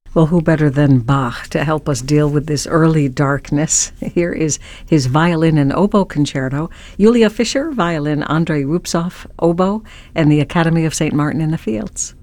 Well, who better than Bach to help us deal with this early darkness? Here is his violin and oboe concerto, Julia Fischer, violin, Andrei Rubtsov, oboe, and the Academy of St. Martin in the Fields.